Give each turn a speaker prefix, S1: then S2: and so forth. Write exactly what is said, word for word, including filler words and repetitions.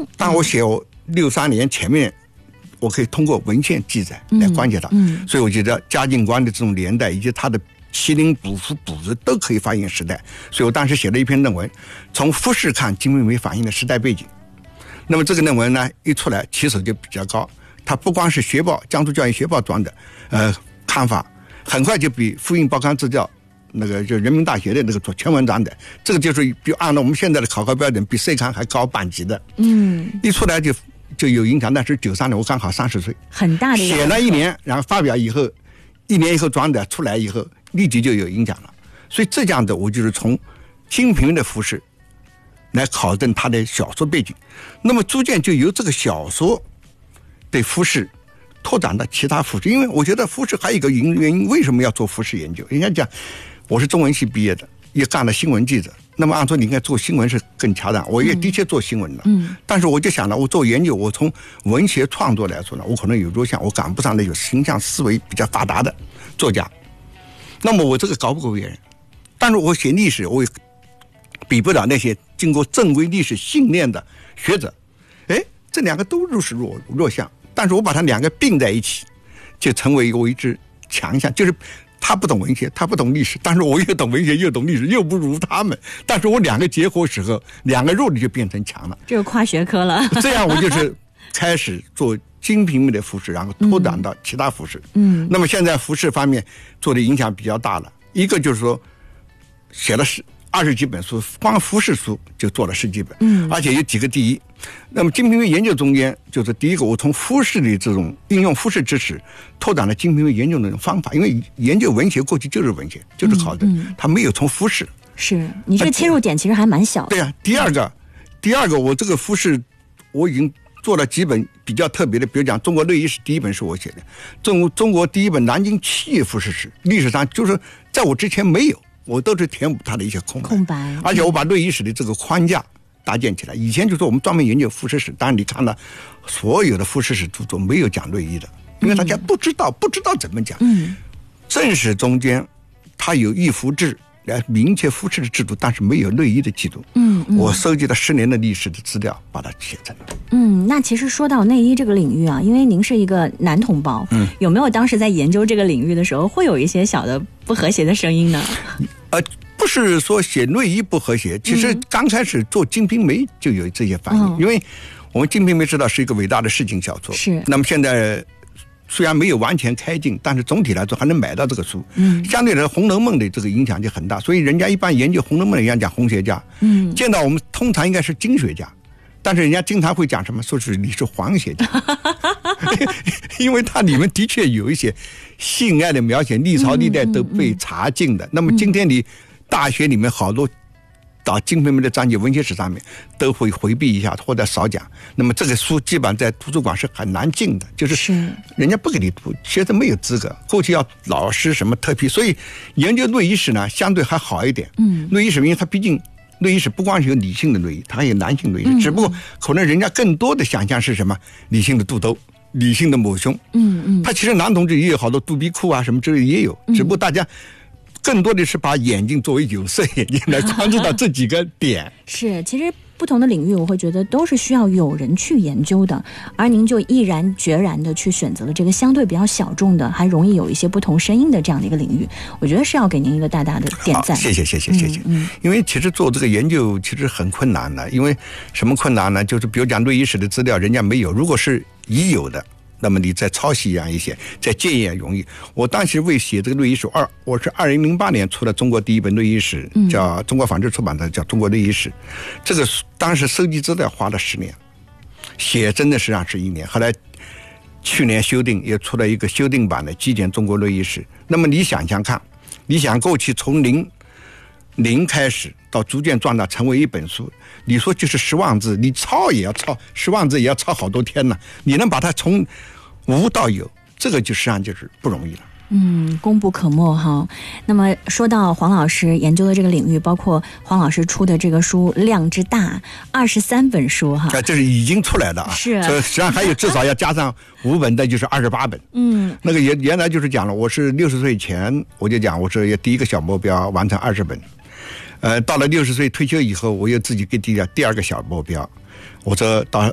S1: 嗯，
S2: 当我写我六三年前面，我可以通过文献记载来关键它。嗯，嗯所以我觉得嘉靖官的这种年代以及他的麒麟捕夫捕子都可以反映时代，所以我当时写了一篇论文，从服饰看《金瓶梅》反映的时代背景。那么这个论文呢一出来，起手就比较高，它不光是学报江苏教育学报装的呃看法，很快就比复印报刊制教那个就人民大学的那个做全文章的，这个就是比按照我们现在的考核标准比社刊还高半级的。嗯，一出来就就有影响。但是九三年我刚好三十岁，
S1: 很大的
S2: 写了一年，然后发表以后，一年以后装的出来以后，立即就有影响了。所以这样的我就是从金瓶梅的服饰来考证他的小说背景，那么逐渐就由这个小说的服饰拓展到其他服饰。因为我觉得服饰还有一个原因，为什么要做服饰研究？人家讲我是中文系毕业的，也干了新闻记者，那么按说你应该做新闻是更恰当，我也的确做新闻了。嗯，但是我就想了，我做研究，我从文学创作来说呢，我可能有弱项，我赶不上那有形象思维比较发达的作家，那么我这个搞不过别人。但是我写历史，我也比不了那些经过正规历史训练的学者。哎，这两个都是弱弱项，但是我把它两个并在一起，就成为我一支强项。就是他不懂文学，他不懂历史，但是我又懂文学又懂历史，又不如他们，但是我两个结合时候，两个弱的就变成强了，
S1: 这个跨学科了。
S2: 这样我就是开始做金瓶梅的服饰，然后拓展到其他服饰。嗯，那么现在服饰方面做的影响比较大了，一个就是说写了十二十几本书，光服饰书就做了十几本，嗯，而且有几个第一。那么金瓶梅研究中间，就是第一个，我从服饰的这种应用服饰知识，拓展了金瓶梅研究的方法。因为研究文学过去就是文学，就是考证，嗯嗯、它没有从服饰。
S1: 是你这个切入点其实还蛮小的。
S2: 对啊，第二个，第二个，我这个服饰我已经做了几本比较特别的，比如讲中国内衣史第一本是我写的，中中国第一本南京企业服饰史，历史上就是在我之前没有。我都是填补它的一些空白，
S1: 空白，
S2: 而且我把内衣史的这个框架搭建起来。以前就是我们专门研究服饰史，当然你看了所有的服饰史著作没有讲内衣的，因为大家不知道，嗯、不知道怎么讲。嗯，正史中间它有易服制来明确服饰的制度，但是没有内衣的记录。嗯，嗯我收集了十年的历史的资料，把它写成的。
S1: 嗯，那其实说到内衣这个领域啊，因为您是一个男同胞，嗯，有没有当时在研究这个领域的时候，会有一些小的不和谐的声音呢？
S2: 呃，不是说写内衣不和谐，其实刚开始做《金瓶梅》就有这些反应，嗯、因为我们《金瓶梅》知道是一个伟大的市井小说，
S1: 是。
S2: 那么现在虽然没有完全开禁，但是总体来说还能买到这个书。嗯，相对来说，《红楼梦》的这个影响就很大，所以人家一般研究《红楼梦》的人家讲红学家，嗯，见到我们通常应该是经学家。但是人家经常会讲什么，说是你是黄学家，因为它里面的确有一些性爱的描写，历朝历代都被查禁的。嗯嗯嗯、那么今天你大学里面好多到《金瓶梅》的章节，文学史上面都会回避一下或者少讲。那么这个书基本上在图书馆是很难进的，就是人家不给你读，学生没有资格。过去要老师什么特批，所以研究内衣史呢相对还好一点。嗯，内衣史因为它毕竟。内衣史不光是有女性的内衣，它还有男性内衣，嗯、只不过可能人家更多的想象是什么？女性的肚兜，女性的抹胸。嗯嗯，他其实男同志也有好多肚皮裤啊什么之类的也有，嗯、只不过大家更多的是把眼睛作为有色眼镜来关注到这几个点。
S1: 是，其实不同的领域，我会觉得都是需要有人去研究的，而您就毅然决然的去选择了这个相对比较小众的，还容易有一些不同声音的这样的一个领域，我觉得是要给您一个大大的点赞。
S2: 谢谢谢谢谢谢。嗯嗯、因为其实做这个研究其实很困难的，因为什么困难呢？就是比如讲内衣史的资料人家没有，如果是已有的。那么你再抄袭一样一些，再借也容易。我当时为写这个内衣史二，我是二零零八年出了中国第一本内衣史，叫中国纺织出版的，叫《中国内衣史》。这个当时收集资料花了十年，写真的实际上是一年。后来去年修订，也出了一个修订版的《极简中国内衣史》。那么你想想看，你想过去从零零开始到逐渐壮大成为一本书，你说就是十万字，你抄也要抄十万字，也要抄好多天呢。你能把它从无到有，这个就实际上就是不容易了。
S1: 嗯，功不可没哈。那么说到黄老师研究的这个领域，包括黄老师出的这个书量之大，二十三本书哈，
S2: 啊，这是已经出来的啊。
S1: 是，
S2: 所以实际上还有至少要加上五本的，就是二十八本。嗯，那个原原来就是讲了，我是六十岁前我就讲，我是要第一个小目标完成二十本。呃，到了六十岁退休以后，我又自己给定了第二个小目标，我说到